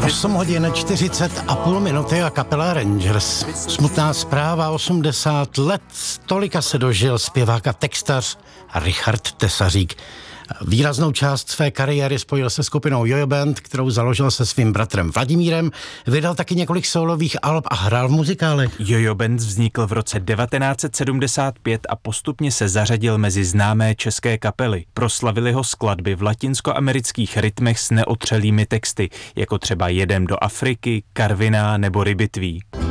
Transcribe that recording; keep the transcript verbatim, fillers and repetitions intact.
osm hodin čtyřicet a půl minuty a kapela Rangers. Smutná zpráva, osmdesát let, tolika se dožil zpěvák a textař Richard Tesařík. Výraznou část své kariéry spojil se skupinou Jojo Band, kterou založil se svým bratrem Vladimírem, vydal taky několik sólových alb a hrál v muzikálech. Jojo Band vznikl v roce devatenáct set sedmdesát pět a postupně se zařadil mezi známé české kapely. Proslavili ho skladby v latinskoamerických rytmech s neotřelými texty, jako třeba Jedem do Afriky, Karviná nebo Rybitví.